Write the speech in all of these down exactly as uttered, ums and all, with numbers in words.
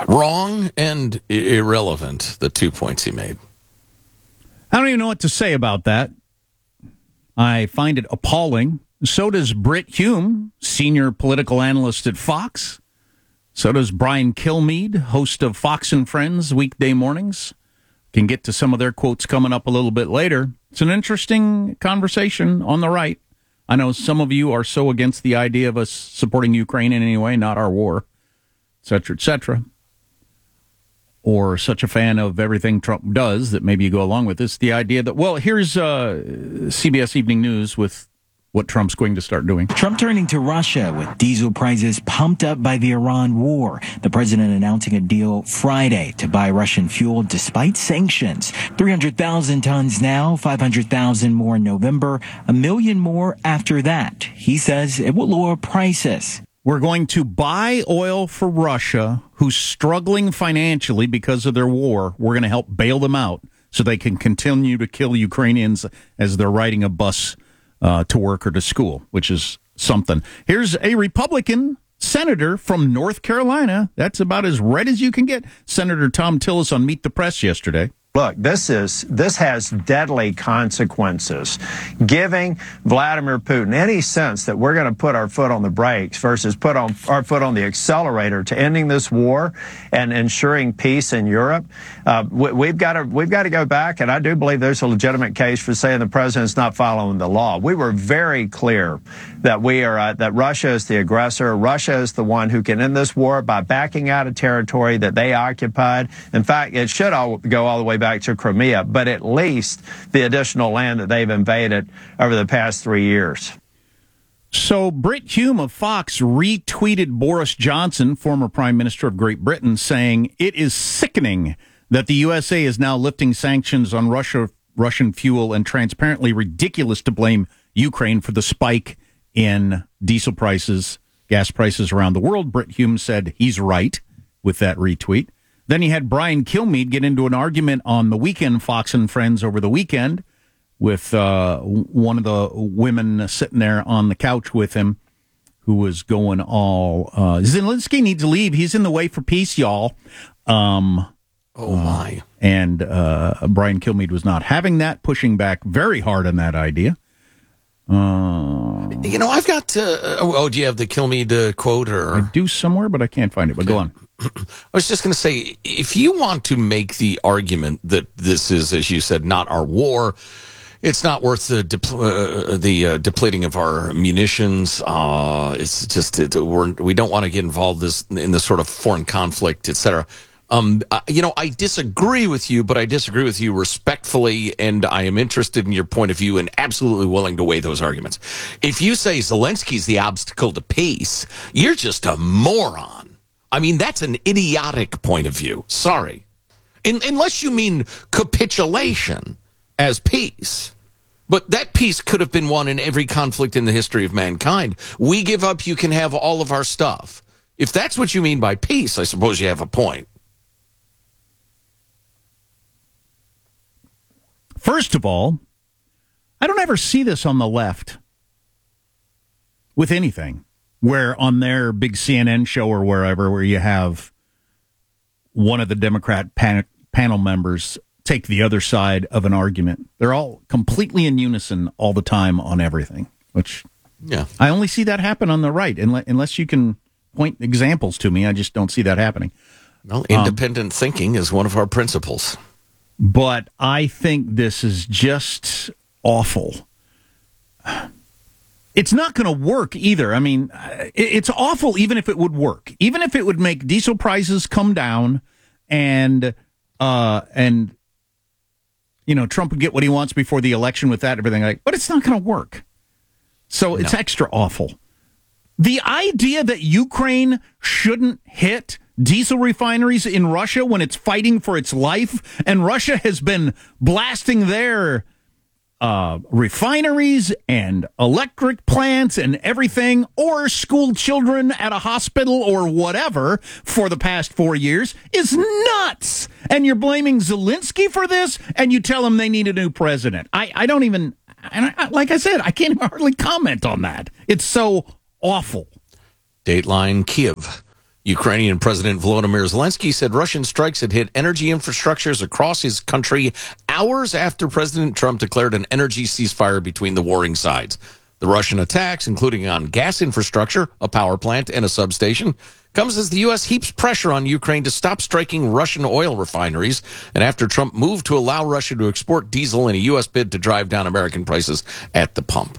wrong and irrelevant, the two points he made. I don't even know what to say about that. I find it appalling. So does Brit Hume, senior political analyst at Fox. So does Brian Kilmeade, host of Fox and Friends weekday mornings. Can get to some of their quotes coming up a little bit later. It's an interesting conversation on the right. I know some of you are so against the idea of us supporting Ukraine in any way, not our war, et cetera, et cetera. Or such a fan of everything Trump does that maybe you go along with this. The idea that, well, here's uh, C B S Evening News with what Trump's going to start doing. Trump turning to Russia with diesel prices pumped up by the Iran war. The president announcing a deal Friday to buy Russian fuel despite sanctions. three hundred thousand tons now, five hundred thousand more in November, a million more after that. He says it will lower prices. We're going to buy oil for Russia, who's struggling financially because of their war. We're going to help bail them out so they can continue to kill Ukrainians as they're riding a bus uh, to work or to school, which is something. Here's a Republican senator from North Carolina. That's about as red as you can get. Senator Tom Tillis on Meet the Press yesterday. Look, this is this has deadly consequences. Giving Vladimir Putin any sense that we're going to put our foot on the brakes versus put on our foot on the accelerator to ending this war and ensuring peace in Europe, uh, we, we've got to we've got to go back. And I do believe there's a legitimate case for saying the president's not following the law. We were very clear that we are uh, that Russia is the aggressor. Russia is the one who can end this war by backing out of territory that they occupied. In fact, it should all go all the way back to Crimea, but at least the additional land that they've invaded over the past three years. So Brit Hume of Fox retweeted Boris Johnson, former Prime Minister of Great Britain, saying it is sickening that the U S A is now lifting sanctions on Russia, Russian fuel, and transparently ridiculous to blame Ukraine for the spike in diesel prices, gas prices around the world. Brit Hume said he's right with that retweet. Then he had Brian Kilmeade get into an argument on the weekend, Fox and Friends over the weekend, with uh, one of the women sitting there on the couch with him who was going all, uh, Zelensky needs to leave. He's in the way for peace, y'all. Um, oh, my. Uh, and uh, Brian Kilmeade was not having that, pushing back very hard on that idea. Uh, you know, I've got, uh, oh, do you have the Kilmeade uh, quote? Or? I do somewhere, but I can't find it, but okay. Go on. I was just going to say, if you want to make the argument that this is, as you said, not our war, it's not worth the depl- uh, the uh, depleting of our munitions. Uh, it's just it, we're, we don't want to get involved this in this sort of foreign conflict, et cetera. Um, uh, you know, I disagree with you, but I disagree with you respectfully, and I am interested in your point of view and absolutely willing to weigh those arguments. If you say Zelensky's the obstacle to peace, you're just a moron. I mean, that's an idiotic point of view. Sorry. In, unless you mean capitulation as peace. But that peace could have been won in every conflict in the history of mankind. We give up, you can have all of our stuff. If that's what you mean by peace, I suppose you have a point. First of all, I don't ever see this on the left with anything. Where on their big C N N show or wherever, where you have one of the Democrat pan- panel members take the other side of an argument. They're all completely in unison all the time on everything, which yeah, I only see that happen on the right. Unless you can point examples to me, I just don't see that happening. Well, independent um, thinking is one of our principles. But I think this is just awful. It's not going to work either. I mean, it's awful even if it would work. Even if it would make diesel prices come down and, uh, and you know, Trump would get what he wants before the election with that and everything. Like, but it's not going to work. So it's no. extra awful. The idea that Ukraine shouldn't hit diesel refineries in Russia when it's fighting for its life, and Russia has been blasting their Uh, refineries and electric plants and everything, or school children at a hospital or whatever for the past four years is nuts. And you're blaming Zelensky for this, and you tell him they need a new president. I, I don't even, and I, like I said, I can't even hardly comment on that. It's so awful. Dateline Kiev. Ukrainian President Volodymyr Zelensky said Russian strikes had hit energy infrastructures across his country hours after President Trump declared an energy ceasefire between the warring sides. The Russian attacks, including on gas infrastructure, a power plant, and a substation, comes as the U S heaps pressure on Ukraine to stop striking Russian oil refineries, and after Trump moved to allow Russia to export diesel in a U S bid to drive down American prices at the pump.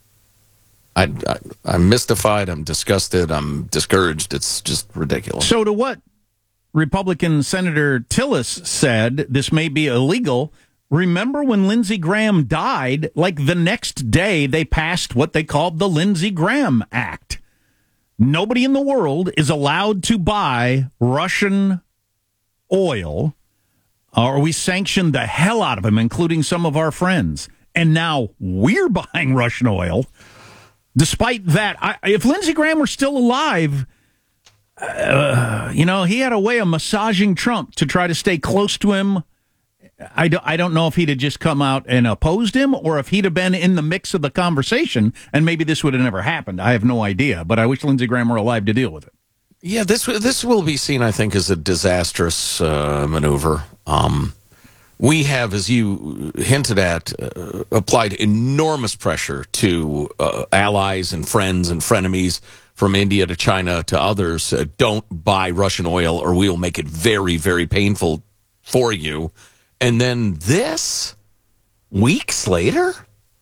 I, I, I'm mystified. I'm disgusted. I'm discouraged. It's just ridiculous. So to what Republican Senator Tillis said, this may be illegal. Remember when Lindsey Graham died, like the next day they passed what they called the Lindsey Graham Act. Nobody in the world is allowed to buy Russian oil, or we sanctioned the hell out of them, including some of our friends. And now we're buying Russian oil. Despite that, I, if Lindsey Graham were still alive, uh, you know, he had a way of massaging Trump to try to stay close to him. I, do, I don't know if he'd have just come out and opposed him or if he'd have been in the mix of the conversation, and maybe this would have never happened. I have no idea, but I wish Lindsey Graham were alive to deal with it. Yeah, this this will be seen, I think, as a disastrous uh, maneuver. Um, we have, as you hinted at, uh, applied enormous pressure to uh, allies and friends and frenemies from India to China to others. Uh, don't buy Russian oil or we'll make it very, very painful for you. And then this, weeks later,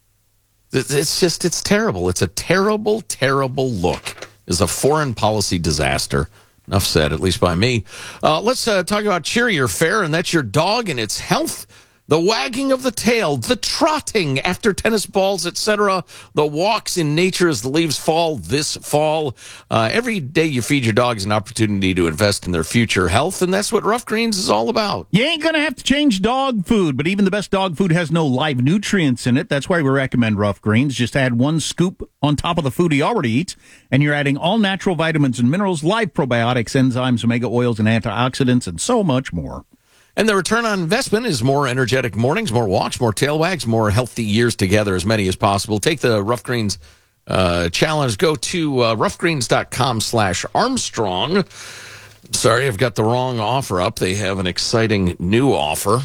it's just, it's terrible. It's a terrible, terrible look. It's a foreign policy disaster. Enough said, at least by me. Uh, let's uh, talk about cheerier fare, and that's your dog and its health. The wagging of the tail, the trotting after tennis balls, et cetera, the walks in nature as the leaves fall this fall. Uh, every day you feed your dog is an opportunity to invest in their future health, and that's what Rough Greens is all about. You ain't going to have to change dog food, but even the best dog food has no live nutrients in it. That's why we recommend Rough Greens. Just add one scoop on top of the food he already eats, and you're adding all natural vitamins and minerals, live probiotics, enzymes, omega oils, and antioxidants, and so much more. And the return on investment is more energetic mornings, more walks, more tail wags, more healthy years together, as many as possible. Take the Rough Greens uh, challenge. Go to uh, roughgreens.com slash Armstrong. Sorry, I've got the wrong offer up. They have an exciting new offer.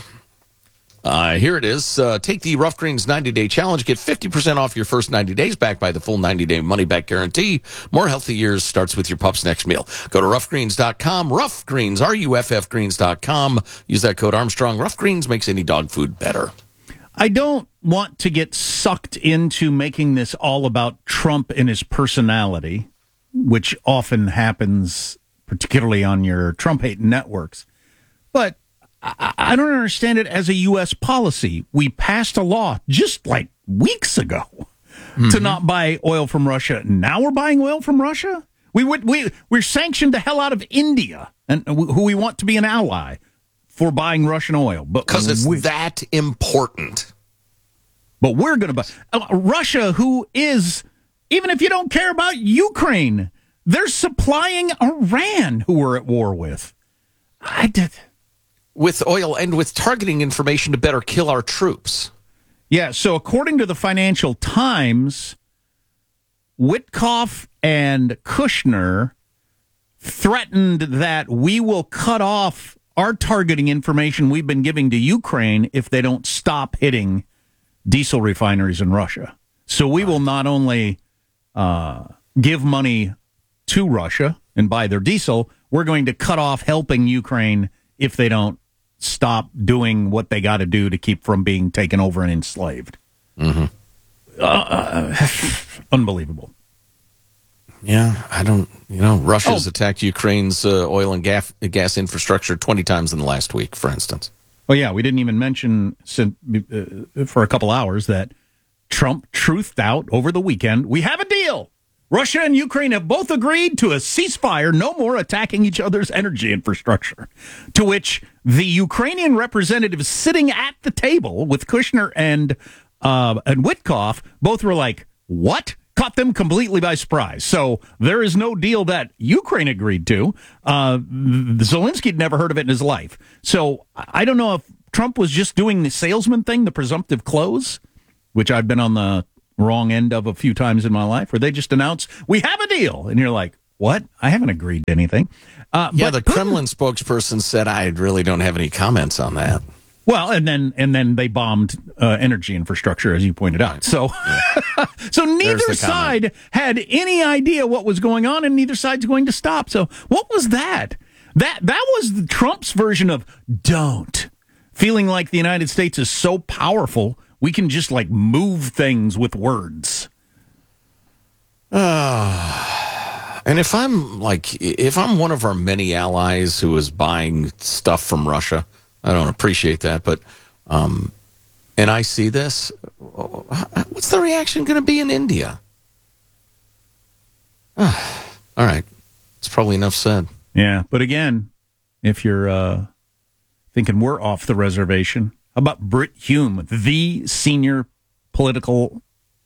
Uh, here it is. Uh, take the Rough Greens ninety-day challenge. Get fifty percent off your first ninety days, backed by the full ninety-day money-back guarantee. More healthy years starts with your pup's next meal. Go to rough greens dot com. Rough Greens, R U F F greens dot com. Use that code Armstrong. Rough Greens makes any dog food better. I don't want to get sucked into making this all about Trump and his personality, which often happens, particularly on your Trump-hating networks. But I, I don't understand it as a U S policy. We passed a law just like weeks ago mm-hmm. to not buy oil from Russia. Now we're buying oil from Russia? We would we we're sanctioned the hell out of India, and who we want to be an ally, for buying Russian oil. But because it's we, that important. But we're going to buy uh, Russia, who is, even if you don't care about Ukraine, they're supplying Iran, who we're at war with. I did. With oil and with targeting information to better kill our troops. Yeah, so according to the Financial Times, Witkoff and Kushner threatened that we will cut off our targeting information we've been giving to Ukraine if they don't stop hitting diesel refineries in Russia. So we will not only uh, give money to Russia and buy their diesel, we're going to cut off helping Ukraine if they don't stop doing what they got to do to keep from being taken over and enslaved. Mm-hmm. Uh, uh, unbelievable. Yeah, I don't, you know, Russia's Oh. attacked Ukraine's uh, oil and gas, gas infrastructure twenty times in the last week, for instance. Oh, yeah, we didn't even mention uh, for a couple hours that Trump truthed out over the weekend, we have a deal. Russia and Ukraine have both agreed to a ceasefire, no more attacking each other's energy infrastructure. To which the Ukrainian representatives sitting at the table with Kushner and uh, and Witkoff both were like, what? Caught them completely by surprise. So there is no deal that Ukraine agreed to. Uh, Zelensky had never heard of it in his life. So I don't know if Trump was just doing the salesman thing, the presumptive close, which I've been on the wrong end of a few times in my life, where they just announce, we have a deal. And you're like, what? I haven't agreed to anything. Uh, Yeah, but the Putin- Kremlin spokesperson said, I really don't have any comments on that. Well, and then and then they bombed uh, energy infrastructure, as you pointed out. So, so neither the comment. side had any idea what was going on, and neither side's going to stop. So, what was that? That that was the Trump's version of "don't," feeling like the United States is so powerful we can just like move things with words. And if I'm like, if I'm one of our many allies who is buying stuff from Russia, I don't appreciate that, but, um, and I see this, what's the reaction going to be in India? All right. It's probably enough said. Yeah, but again, if you're uh, thinking we're off the reservation, how about Brit Hume, the senior political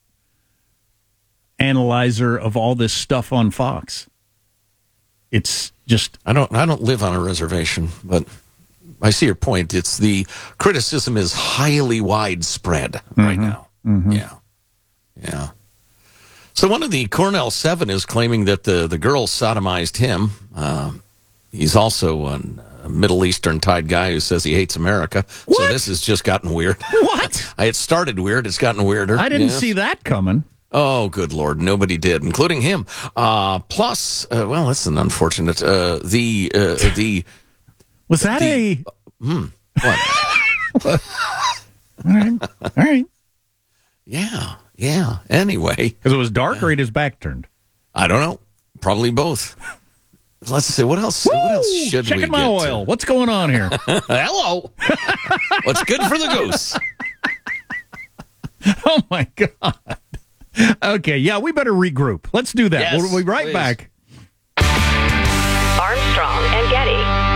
analyzer of all this stuff on Fox? It's just I don't, I don't live on a reservation, but I see your point. It's the criticism is highly widespread right now. Mm-hmm. Yeah. Yeah. So one of the Cornell Seven is claiming that the, the girl sodomized him. Uh, he's also a Middle Eastern-type guy who says he hates America. What? So this has just gotten weird. what? It started weird. It's gotten weirder. I didn't Yes. see that coming. Oh, good Lord. Nobody did, including him. Uh, plus, uh, well, that's an unfortunate, uh, the, uh, the, Was that The- a? what? All right, all right. Yeah. Yeah. Anyway. Because it was dark, or he had his back turned. I don't know. Probably both. Let's see. What else? What else Woo! should Checking we my get oil. What's going on here? to? Hello. What's good for the goose? Oh my God. Okay, yeah, we better regroup. Let's do that. Yes, We'll be right please. back. Armstrong and Getty.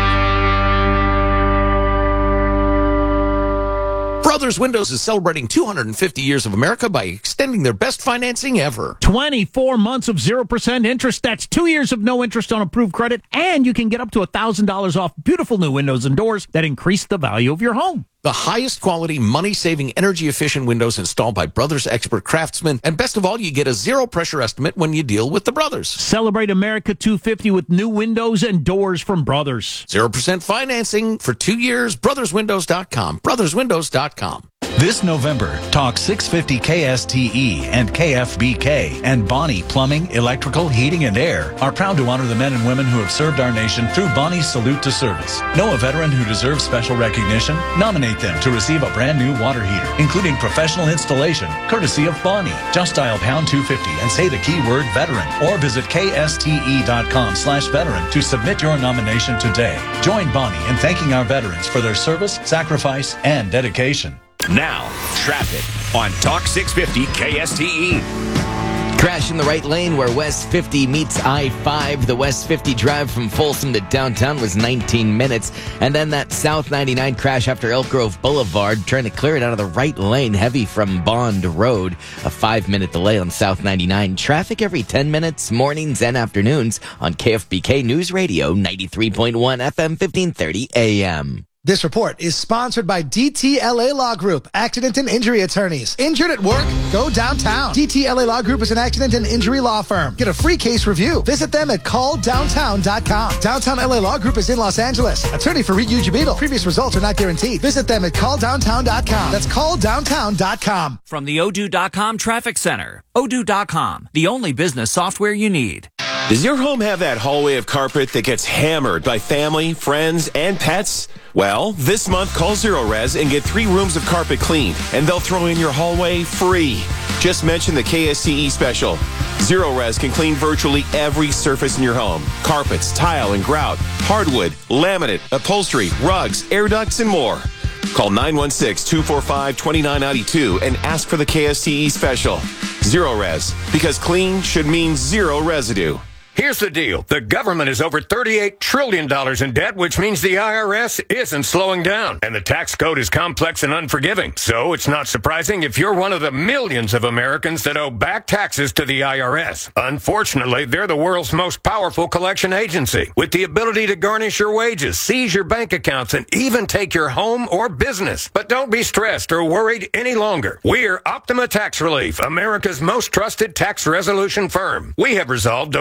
Brothers Windows is celebrating two hundred fifty years of America by extending their best financing ever. twenty-four months of zero percent interest. That's two years of no interest on approved credit. And you can get up to one thousand dollars off beautiful new windows and doors that increase the value of your home. The highest quality, money-saving, energy-efficient windows installed by Brothers expert craftsmen. And best of all, you get a zero-pressure estimate when you deal with the Brothers. Celebrate America two fifty with new windows and doors from Brothers. zero percent financing for two years. brothers windows dot com. brothers windows dot com. This November, talk six fifty K S T E and K F B K and Bonnie Plumbing, Electrical, Heating, and Air are proud to honor the men and women who have served our nation through Bonnie's Salute to Service. Know a veteran who deserves special recognition? Nominate them to receive a brand new water heater, including professional installation, courtesy of Bonnie. Just dial pound two fifty and say the keyword veteran, or visit K S T E dot com slash veteran to submit your nomination today. Join Bonnie in thanking our veterans for their service, sacrifice, and dedication. Now, traffic on Talk six fifty K S T E. Crash in the right lane where West fifty meets I five. The West fifty drive from Folsom to downtown was nineteen minutes. And then that South ninety-nine crash after Elk Grove Boulevard, trying to clear it out of the right lane, heavy from Bond Road. A five-minute delay on South ninety-nine. Traffic every ten minutes, mornings and afternoons on K F B K News Radio, ninety-three point one F M, fifteen thirty A M. This report is sponsored by D T L A Law Group, accident and injury attorneys. Injured at work? Go downtown. D T L A Law Group is an accident and injury law firm. Get a free case review. Visit them at call downtown dot com. Downtown L A Law Group is in Los Angeles. Attorney for Reed Ujibito. Previous results are not guaranteed. Visit them at call downtown dot com. That's call downtown dot com. From the Odoo dot com Traffic Center. Odoo dot com, the only business software you need. Does your home have that hallway of carpet that gets hammered by family, friends, and pets? Well, this month, call Zero Res and get three rooms of carpet cleaned, and they'll throw in your hallway free. Just mention the K S T E special. Zero Res can clean virtually every surface in your home. Carpets, tile and grout, hardwood, laminate, upholstery, rugs, air ducts, and more. Call nine one six, two four five, two nine nine two and ask for the K S T E special. Zero Res, because clean should mean zero residue. Here's the deal. The government is over thirty-eight trillion dollars in debt, which means the I R S isn't slowing down. And the tax code is complex and unforgiving. So it's not surprising if you're one of the millions of Americans that owe back taxes to the I R S. Unfortunately, they're the world's most powerful collection agency, with the ability to garnish your wages, seize your bank accounts, and even take your home or business. But don't be stressed or worried any longer. We're Optima Tax Relief, America's most trusted tax resolution firm. We have resolved over three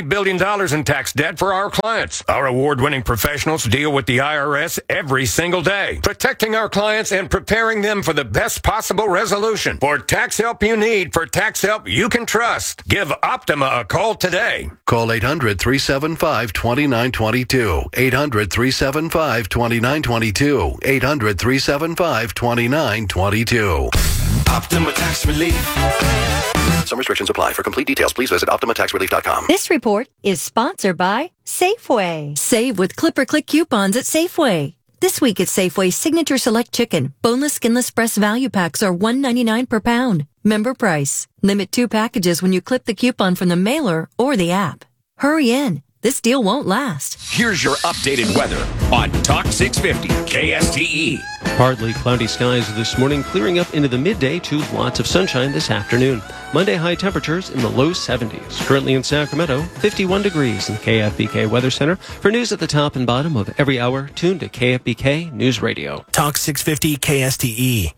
billion dollars in tax debt for our clients. Our award-winning professionals deal with the I R S every single day, protecting our clients and preparing them for the best possible resolution. For tax help you need, for tax help you can trust, give Optima a call today. Call eight hundred, three seven five, two nine two two. eight hundred, three seven five, two nine two two. eight hundred, three seven five, two nine two two. Optima Tax Relief. Some restrictions apply. For complete details, please visit optima tax relief dot com. This report is sponsored by Safeway. Save with Clip or Click coupons at Safeway. This week at Safeway, Signature Select Chicken, boneless, skinless breast value packs are one ninety-nine per pound. Member price. Limit two packages when you clip the coupon from the mailer or the app. Hurry in. This deal won't last. Here's your updated weather on Talk six fifty K S T E. Partly cloudy skies this morning, clearing up into the midday to lots of sunshine this afternoon. Monday high temperatures in the low seventies. Currently in Sacramento, fifty-one degrees in the K F B K Weather Center. For news at the top and bottom of every hour, tune to K F B K News Radio. Talk six fifty K S T E.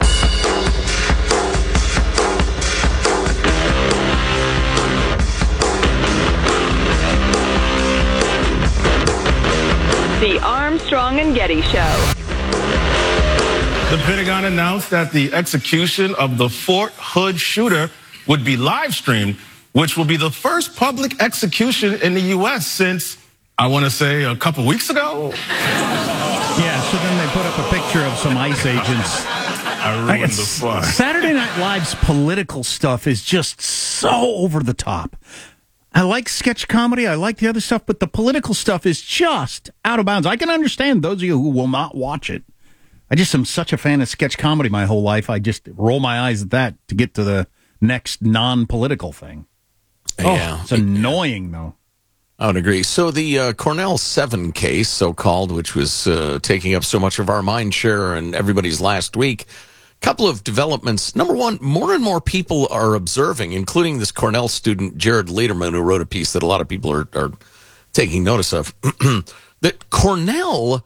The Armstrong and Getty Show. The Pentagon announced that the execution of the Fort Hood shooter would be live streamed, which will be the first public execution in the U S since, I want to say, a couple weeks ago. Yeah, so then they put up a picture of some ICE agents. I ruined the fun. Saturday Night Live's political stuff is just so over the top. I like sketch comedy, I like the other stuff, but the political stuff is just out of bounds. I can understand those of you who will not watch it. I just am such a fan of sketch comedy my whole life. I just roll my eyes at that to get to the next non-political thing. Oh, Yeah. it's annoying, though. I would agree. So the uh, Cornell seven case, so-called, which was uh, taking up so much of our mind share and everybody's last week, couple of developments. Number one, more and more people are observing, including this Cornell student, Jared Lederman, who wrote a piece that a lot of people are, are taking notice of, that Cornell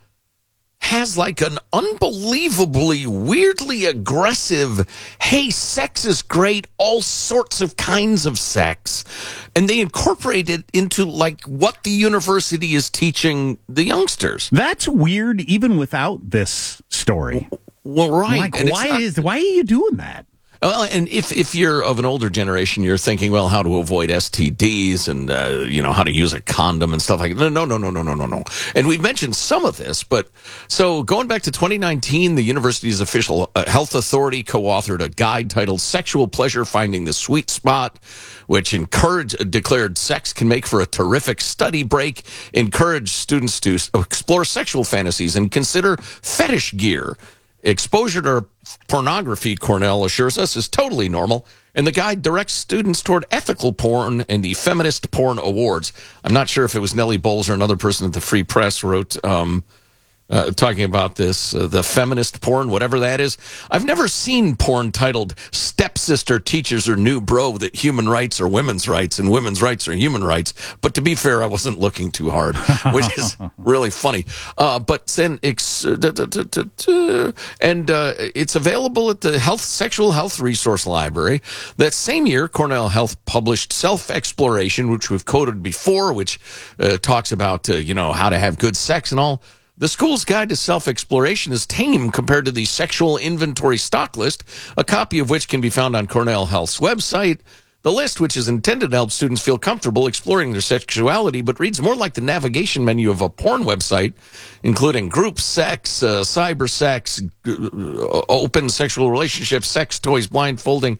has like an unbelievably, weirdly aggressive, hey, sex is great, all sorts of kinds of sex. And they incorporate it into like what the university is teaching the youngsters. That's weird even without this story. Well, right. Like, And it's why not- is why are you doing that? Well, and if, if you're of an older generation, you're thinking, well, how to avoid S T Ds and, uh, you know, how to use a condom and stuff like that. No, no, no, no, no, no, no. And we've mentioned some of this, but so going back to twenty nineteen, the university's official uh, health authority co-authored a guide titled Sexual Pleasure Finding the Sweet Spot, which encouraged, declared sex can make for a terrific study break, encouraged students to explore sexual fantasies and consider fetish gear. Exposure to pornography, Cornell assures us, is totally normal, and the guide directs students toward ethical porn and the Feminist Porn Awards. I'm not sure if it was Nellie Bowles or another person at the Free Press wrote um, uh, talking about this, uh, the feminist porn, whatever that is. I've never seen porn titled Stepsister Teaches Her New Bro that human rights are women's rights and women's rights are human rights. But to be fair, I wasn't looking too hard, which is really funny. Uh, but then, ex- uh, da, da, da, da, da, and uh, it's available at the Health Sexual Health Resource Library. That same year, Cornell Health published Self-Exploration, which we've quoted before, which uh, talks about, uh, you know, how to have good sex and all. The school's guide to self-exploration is tame compared to the sexual inventory stock list, a copy of which can be found on Cornell Health's website. The list, which is intended to help students feel comfortable exploring their sexuality, but reads more like the navigation menu of a porn website, including group sex, uh, cyber sex, uh, open sexual relationships, sex toys, blindfolding,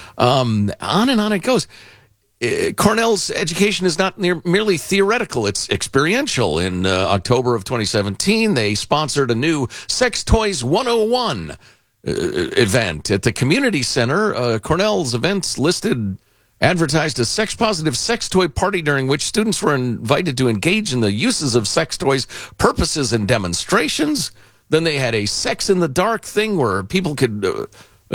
um, on and on it goes. Uh, Cornell's education is not near, merely theoretical, it's experiential. In uh, October of twenty seventeen, they sponsored a new Sex Toys one oh one uh, event at the community center. Uh, Cornell's events listed advertised a sex-positive sex toy party during which students were invited to engage in the uses of sex toys, purposes, and demonstrations. Then they had a sex in the dark thing where people could uh,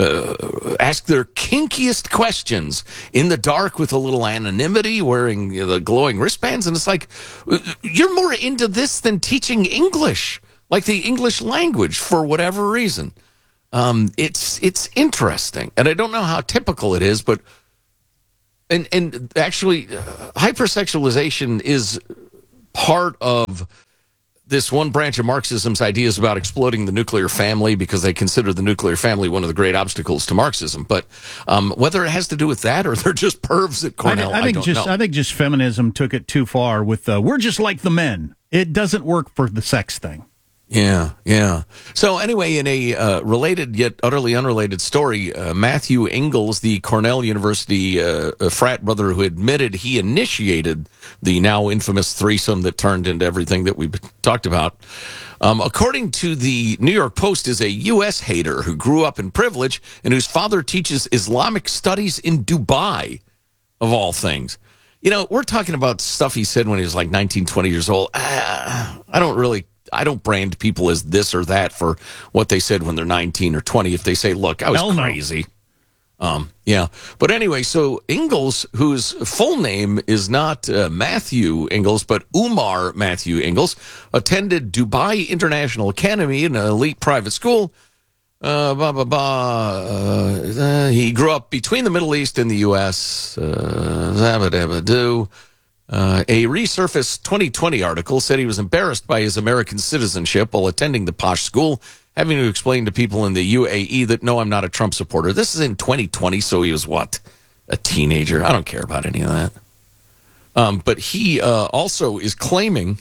uh, ask their kinkiest questions in the dark with a little anonymity, wearing you know, the glowing wristbands. And it's like, you're more into this than teaching English, like the English language, for whatever reason. Um, it's it's interesting. And I don't know how typical it is, but And and actually, uh, hypersexualization is part of this one branch of Marxism's ideas about exploding the nuclear family because they consider the nuclear family one of the great obstacles to Marxism. But um, whether it has to do with that or they're just pervs at Cornell, I, I think I don't just know. I think just feminism took it too far with uh, we're just like the men. It doesn't work for the sex thing. Yeah, yeah. So anyway, in a uh, related yet utterly unrelated story, uh, Matthew Ingalls, the Cornell University uh, frat brother who admitted he initiated the now infamous threesome that turned into everything that we've talked about, um, according to the New York Post, is a U S hater who grew up in privilege and whose father teaches Islamic studies in Dubai, of all things. You know, we're talking about stuff he said when he was like nineteen, twenty years old. Uh, I don't really... I don't brand people as this or that for what they said when they're nineteen or twenty. If they say, look, I was Hell no. crazy. Um, yeah. But anyway, so Ingalls, whose full name is not uh, Matthew Ingalls, but Umar Matthew Ingalls, attended Dubai International Academy, an elite private school. Uh, blah, blah, blah. Uh, uh, he grew up between the Middle East and the U S Uh, zabba dabba doo. Uh, a resurfaced twenty twenty article said he was embarrassed by his American citizenship while attending the posh school, having to explain to people in the U A E that, no, I'm not a Trump supporter. This is in twenty twenty, so he was, what, a teenager? I don't care about any of that. Um, but he uh, also is claiming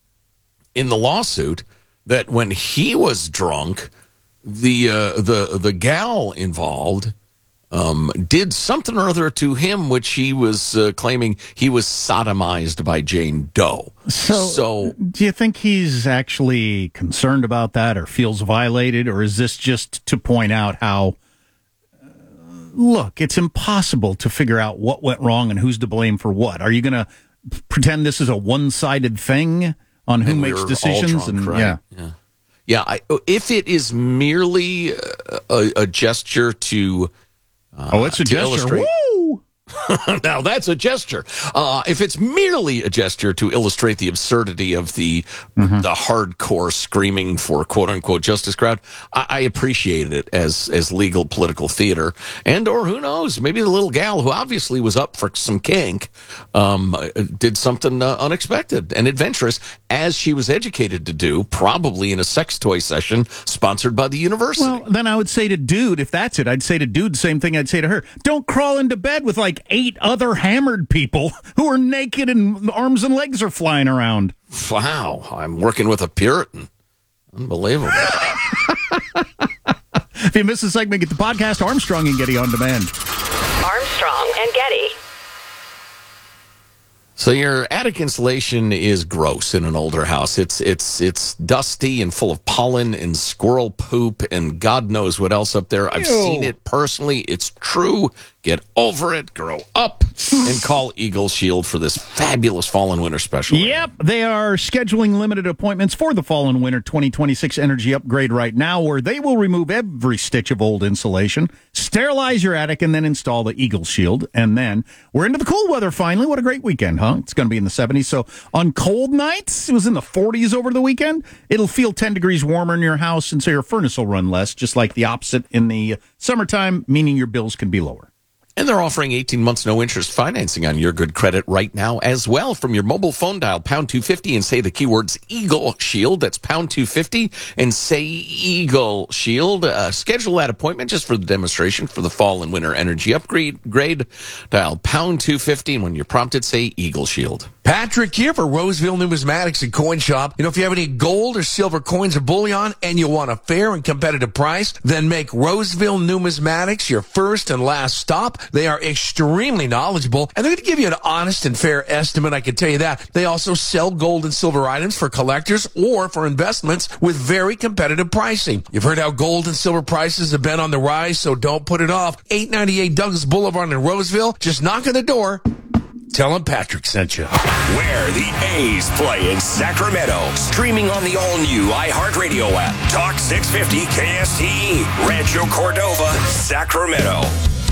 in the lawsuit that when he was drunk, the uh, the the gal involved Um, did something or other to him, which he was uh, claiming he was sodomized by Jane Doe. So, so, do you think he's actually concerned about that or feels violated, or is this just to point out how, uh, look, it's impossible to figure out what went wrong and who's to blame for what? Are you going to pretend this is a one-sided thing on who and makes we were decisions? all drunk, and right? yeah, yeah, yeah. I, if it is merely a, a gesture to Uh, oh, it's a gesture. Illustrate. Woo! Now that's a gesture. Uh, if it's merely a gesture to illustrate the absurdity of the Mm-hmm. the hardcore screaming for quote unquote justice crowd, I, I appreciate it as as legal political theater. And or who knows, maybe the little gal who obviously was up for some kink um, did something uh, unexpected and adventurous, as she was educated to do, probably in a sex toy session sponsored by the university. Well, then I would say to dude, if that's it, I'd say to dude the same thing I'd say to her. Don't crawl into bed with like eight other hammered people who are naked and arms and legs are flying around. Wow, I'm working with a Puritan. Unbelievable. If you missed the segment, get the podcast Armstrong and Getty on demand. Armstrong and Getty. So your attic insulation is gross in an older house. It's it's it's dusty and full of pollen and squirrel poop and God knows what else up there. I've Ew. seen it personally. It's true. Get over it. Grow up. And call Eagle Shield for this fabulous fall and winter special. Yep, they are scheduling limited appointments for the fall and winter twenty twenty-six energy upgrade right now, where they will remove every stitch of old insulation, sterilize your attic, and then install the Eagle Shield. And then we're into the cool weather finally. What a great weekend, huh? It's going to be in the seventies. So on cold nights, it was in the forties over the weekend. It'll feel ten degrees warmer in your house, and so your furnace will run less, just like the opposite in the summertime, meaning your bills can be lower. And they're offering eighteen months no interest financing on your good credit right now as well. From your mobile phone, dial pound two fifty and say the keywords Eagle Shield. That's pound two fifty and say Eagle Shield. Uh, schedule that appointment just for the demonstration for the fall and winter energy upgrade. Grade. Dial pound two fifty and when you're prompted, say Eagle Shield. Patrick here for Roseville Numismatics and Coin Shop. You know, if you have any gold or silver coins or bullion and you want a fair and competitive price, then make Roseville Numismatics your first and last stop. They are extremely knowledgeable, and they're going to give you an honest and fair estimate, I can tell you that. They also sell gold and silver items for collectors or for investments with very competitive pricing. You've heard how gold and silver prices have been on the rise, so don't put it off. eight ninety-eight Douglas Boulevard in Roseville. Just knock on the door. Tell them Patrick sent you. Where the A's play in Sacramento. Streaming on the all-new iHeartRadio app. Talk six fifty K S T E. Rancho Cordova, Sacramento.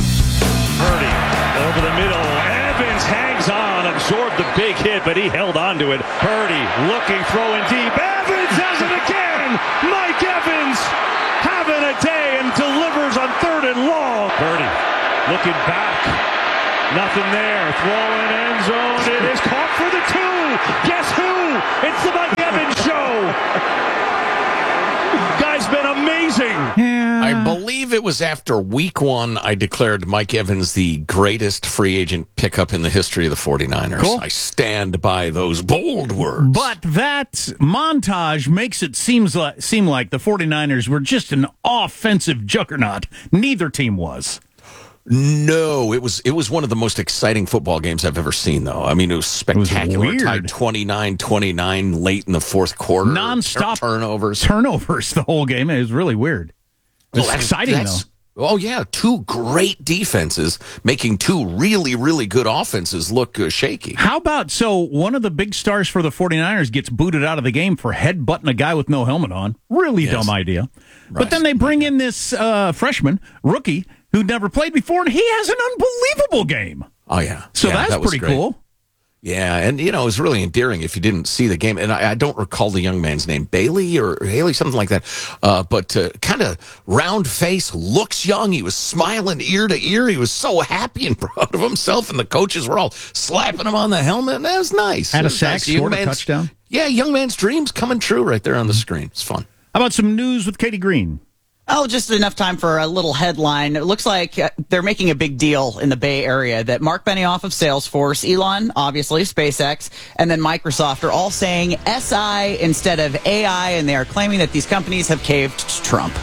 Purdy over the middle. Evans hangs on, absorbed the big hit, but he held on to it. Purdy looking, throwing deep. Evans has it again. Mike Evans having a day and delivers on third and long. Purdy looking back. Nothing there. throwing end zone. It is caught for the two. Guess who? It's the Mike Evans Show. Guy's been amazing. Yeah. I believe it was after week one I declared Mike Evans the greatest free agent pickup in the history of the 49ers. Cool. I stand by those bold words. But that montage makes it seems like, seem like the 49ers were just an offensive juggernaut. Neither team was. No, it was it was one of the most exciting football games I've ever seen, though. I mean, it was spectacular. It was tied twenty-nine twenty-nine late in the fourth quarter. Non-stop Tur- turnovers. Turnovers the whole game. It was really weird. It was Well, exciting, that's- though. Oh, yeah. Two great defenses making two really, really good offenses look uh, shaky. How about, so one of the big stars for the 49ers gets booted out of the game for headbutting a guy with no helmet on. Really Yes. dumb idea. Right. But then they bring in this uh, freshman, rookie, who'd never played before, and he has an unbelievable game. Oh, yeah. So Yeah, that's that was pretty great. cool. Yeah, and, you know, it was really endearing if you didn't see the game. And I, I don't recall the young man's name, Bailey or Haley, something like that. Uh, but uh, kind of round face, looks young. He was smiling ear to ear. He was so happy and proud of himself. And the coaches were all slapping him on the helmet. And that was nice. Had It a was sack, nice. Young scored a man's- touchdown. Yeah, young man's dreams coming true right there on the screen. It's fun. How about some news with Katie Green? Oh, just enough time for a little headline. It looks like uh, they're making a big deal in the Bay Area that Mark Benioff of Salesforce, Elon, obviously, SpaceX, and then Microsoft are all saying S I instead of A I, and they are claiming that these companies have caved to Trump.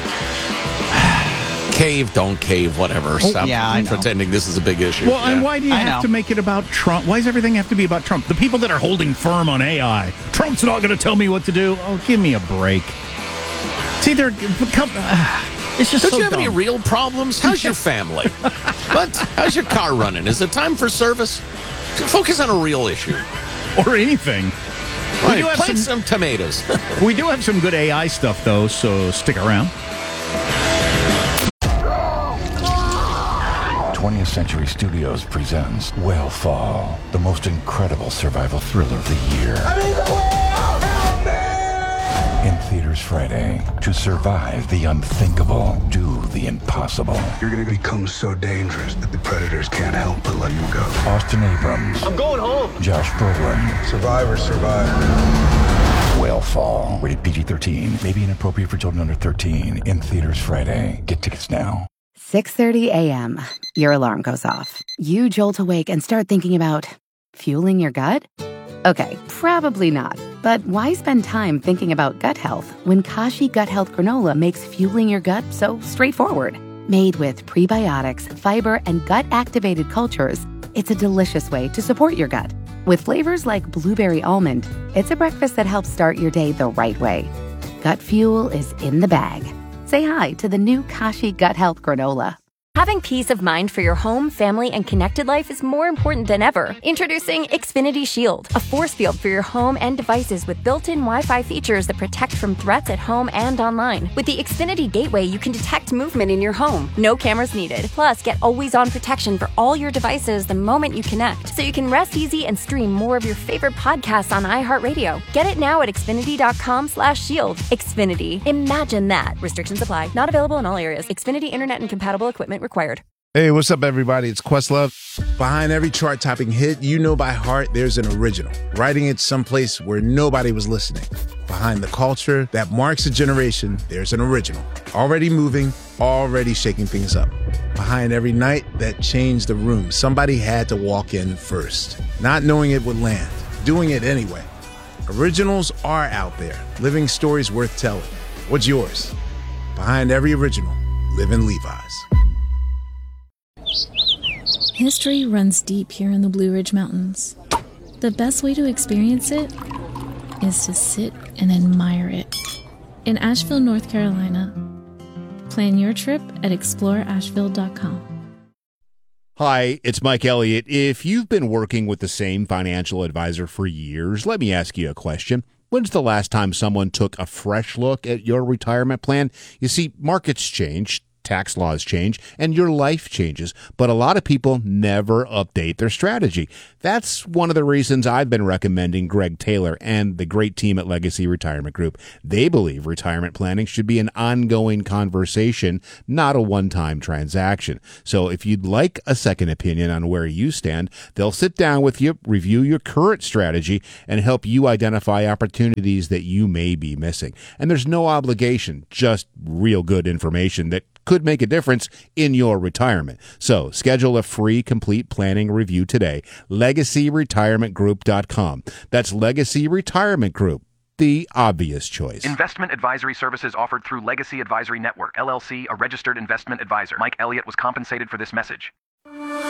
Cave, don't cave, whatever. Stop yeah, I know. pretending this is a big issue. Well, and Yeah. why do you I have know. to make it about Trump? Why does everything have to be about Trump? The people that are holding firm on A I. Trump's not going to tell me what to do. Oh, give me a break. See, they're... It's just Don't so you have dumb. any real problems? How's your family? What? How's your car running? Is it time for service? Focus on a real issue. Or anything. Right, do have plant some- some tomatoes. We do have some good A I stuff, though, so stick around. twentieth Century Studios presents Whale Fall, the most incredible survival thriller of the year. In theaters Friday. To survive the unthinkable, do the impossible. You're gonna become so dangerous that the predators can't help but let you go. Austin Abrams. I'm going home. Josh Brolin. Survivors survive. Whale Fall. Rated P G thirteen. May be inappropriate for children under thirteen. In theaters Friday. Get tickets now. six thirty a.m. Your alarm goes off. You jolt awake and start thinking about fueling your gut? Okay, probably not. But why spend time thinking about gut health when Kashi Gut Health Granola makes fueling your gut so straightforward? Made with prebiotics, fiber, and gut-activated cultures, it's a delicious way to support your gut. With flavors like blueberry almond, it's a breakfast that helps start your day the right way. Gut fuel is in the bag. Say hi to the new Kashi Gut Health Granola. Having peace of mind for your home, family, and connected life is more important than ever. Introducing Xfinity Shield, a force field for your home and devices with built-in Wi-Fi features that protect from threats at home and online. With the Xfinity Gateway, you can detect movement in your home. No cameras needed. Plus, get always-on protection for all your devices the moment you connect, so you can rest easy and stream more of your favorite podcasts on iHeartRadio. Get it now at Xfinity.com slash shield. Xfinity. Imagine that. Restrictions apply. Not available in all areas. Xfinity Internet and compatible equipment required. Hey, what's up, everybody? It's Questlove. Behind every chart-topping hit you know by heart, there's an original, writing it someplace where nobody was listening. Behind the culture that marks a generation, there's an original, already moving, already shaking things up. Behind every night that changed the room, somebody had to walk in first, not knowing it would land, doing it anyway. Originals are out there, living stories worth telling. What's yours? Behind every original, live in Levi's. History runs deep here in the Blue Ridge Mountains. The best way to experience it is to sit and admire it. In Asheville, North Carolina. Plan your trip at explore asheville dot com. Hi, it's Mike Elliott. If you've been working with the same financial advisor for years, let me ask you a question. When's the last time someone took a fresh look at your retirement plan? You see, markets change, tax laws change, and your life changes. But a lot of people never update their strategy. That's one of the reasons I've been recommending Greg Taylor and the great team at Legacy Retirement Group. They believe retirement planning should be an ongoing conversation, not a one-time transaction. So if you'd like a second opinion on where you stand, they'll sit down with you, review your current strategy, and help you identify opportunities that you may be missing. And there's no obligation, just real good information that could make a difference in your retirement. So schedule a free complete planning review today. legacy retirement group dot com. That's Legacy Retirement Group, the obvious choice. Investment advisory services offered through Legacy Advisory Network, L L C, a registered investment advisor. Mike Elliott was compensated for this message.